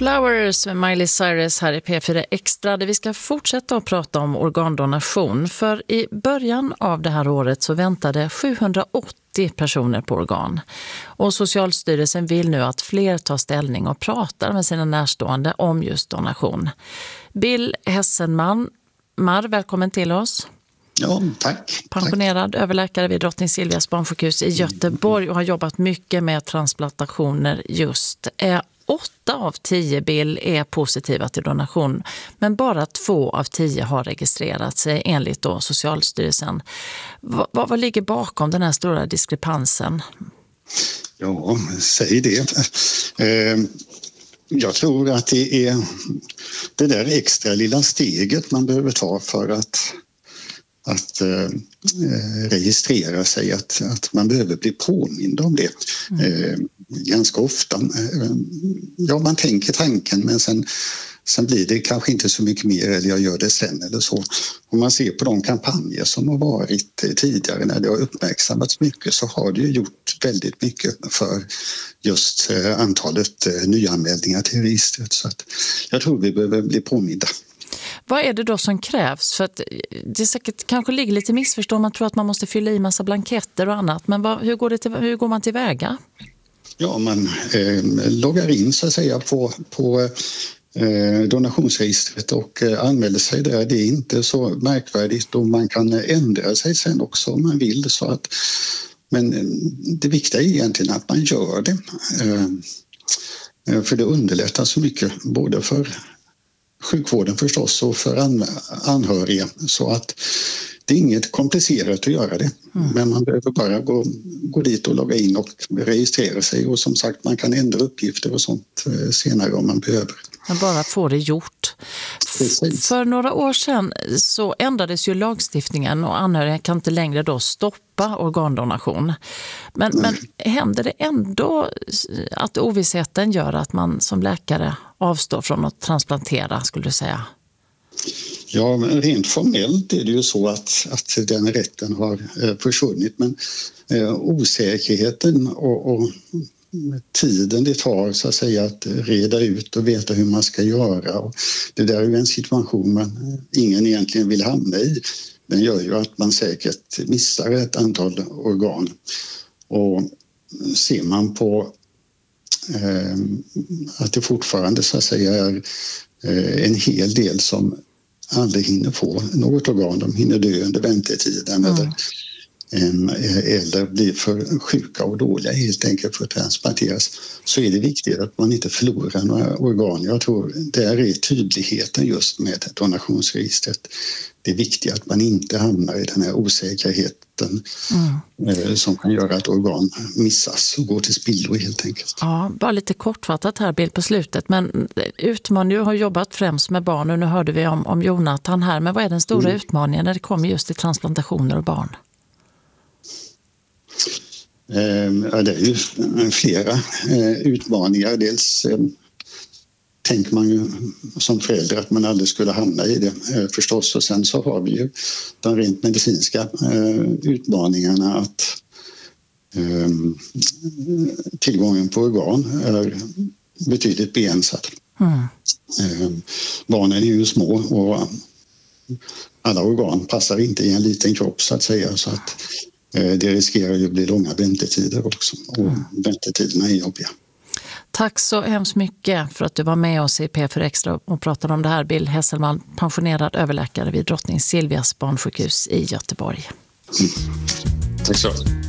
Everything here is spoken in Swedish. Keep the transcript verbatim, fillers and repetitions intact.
Flowers med Miley Cyrus här i P fyra Extra, där vi ska fortsätta att prata om organdonation. För i början av det här året så väntade sjuhundraåttio personer på organ. Och Socialstyrelsen vill nu att fler tar ställning och pratar med sina närstående om just donation. Bill Hesselman, Mar, välkommen till oss. Ja, tack. Pensionerad tack. Överläkare vid Drottning Silvias barnsjukhus i Göteborg och har jobbat mycket med transplantationer just. Eh, åtta av tio Bill är positiva till donation, men bara två av tio har registrerat sig enligt då Socialstyrelsen. V- vad, vad ligger bakom den här stora diskrepansen? Ja, säg det. Eh, jag tror att det är det där extra lilla steget man behöver ta för att att eh, registrera sig, att, att man behöver bli påmind om det. Mm. Eh, ganska ofta. Eh, ja, man tänker tanken, men sen, sen blir det kanske inte så mycket mer, eller jag gör det sen eller så. Om man ser på de kampanjer som har varit tidigare när det har uppmärksammats mycket, så har det ju gjort väldigt mycket för just eh, antalet eh, nyanmälningar till registret. Så att jag tror vi behöver bli påminda. Vad är det då som krävs? För att det säkert kanske ligger lite missförstånd. Man tror att man måste fylla i massa blanketter och annat. Men vad, hur, går det till, hur går man tillväga? Ja, man eh, loggar in så att säga på, på eh, donationsregistret och eh, anmäler sig där. Det är inte så märkvärdigt och man kan ändra sig sen också om man vill. Så att, men det viktiga är egentligen att man gör det. Eh, för det underlättar så mycket både för sjukvården förstås och för anhöriga, så att det är inget komplicerat att göra det. Mm. Men man behöver bara gå, gå dit och logga in och registrera sig, och som sagt man kan ändra uppgifter och sånt senare om man behöver. Man bara får det gjort. Precis. För några år sedan så ändrades ju lagstiftningen och anhöriga kan inte längre då stoppa organdonation. Men, men händer det ändå att ovissheten gör att man som läkare avstår från att transplantera, skulle du säga? Ja, men rent formellt är det ju så att, att den rätten har eh, försvunnit, men eh, osäkerheten och, och tiden det tar så att säga att reda ut och veta hur man ska göra, och det där är ju en situation man ingen egentligen vill hamna i. Den gör ju att man säkert missar ett antal organ, och ser man på eh, att det fortfarande så att säga är eh, en hel del som aldrig hinner få något organ, de hinner dö under väntetiden. Mm. eller eller blir för sjuka och dåliga helt enkelt för att transplanteras, så är det viktigt att man inte förlorar några organ. Jag tror där är tydligheten just med donationsregistret. Det är viktigt att man inte hamnar i den här osäkerheten mm. som kan göra att organ missas och går till spillo helt enkelt. Ja, bara lite kortfattat här Bill på slutet, men utmaningen, du har jobbat främst med barn och nu hörde vi om, om Jonathan här, men vad är den stora mm. utmaningen när det kommer just till transplantationer och barn? Ja, det är ju flera utmaningar. Dels tänker man ju som förälder att man aldrig skulle hamna i det förstås, och sen så har vi ju de rent medicinska utmaningarna att tillgången på organ är betydligt begränsad. Mm. Barnen är ju små och alla organ passar inte i en liten kropp så att säga, så att det riskerar ju att bli långa väntetider också, och mm. väntetiderna är jobbiga. Tack så hemskt mycket för att du var med oss i P fyra Extra och pratade om det här. Bill Hesselman, pensionerad överläkare vid Drottning Silvias barnsjukhus i Göteborg. Mm. Tack så.